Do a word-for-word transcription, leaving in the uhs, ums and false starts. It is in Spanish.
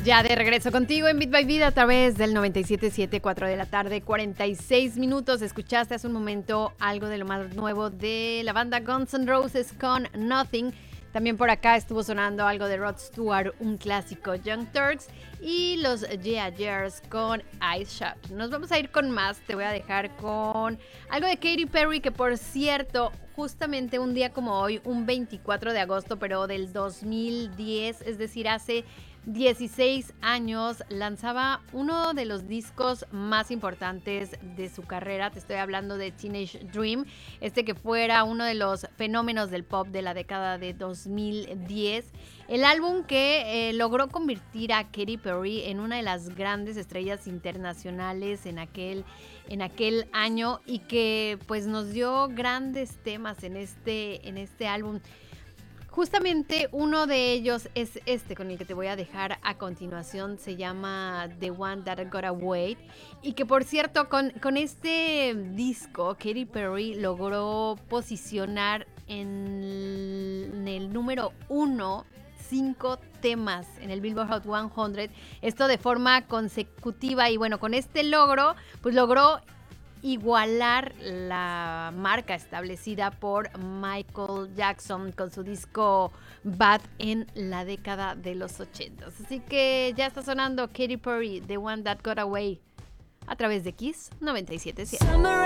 Ya de regreso contigo en Bit by Bit a través del noventa y siete punto siete, cuatro de la tarde, cuarenta y seis minutos. Escuchaste hace un momento algo de lo más nuevo de la banda Guns N' Roses con Nothing. También por acá estuvo sonando algo de Rod Stewart, un clásico, Young Turks, y los Yeah Yeahs con Ice Shot. Nos vamos a ir con más. Te voy a dejar con algo de Katy Perry, que por cierto, justamente un día como hoy, un veinticuatro de agosto, pero del dos mil diez, es decir, hace dieciséis años, lanzaba uno de los discos más importantes de su carrera. Te estoy hablando de Teenage Dream, este que fuera uno de los fenómenos del pop de la década de dos mil diez. El álbum que eh, logró convertir a Katy Perry en una de las grandes estrellas internacionales en aquel, en aquel año, y que pues nos dio grandes temas en este, en este álbum. Justamente uno de ellos es este con el que te voy a dejar a continuación. Se llama The One That Got Away. Y que por cierto, con, con este disco, Katy Perry logró posicionar en el, en el número uno cinco temas en el Billboard Hot cien. Esto de forma consecutiva. Y bueno, con este logro, pues logró igualar la marca establecida por Michael Jackson con su disco Bad en la década de los ochentas. Así que ya está sonando Katy Perry, The One That Got Away, a través de Kiss noventa y siete punto siete.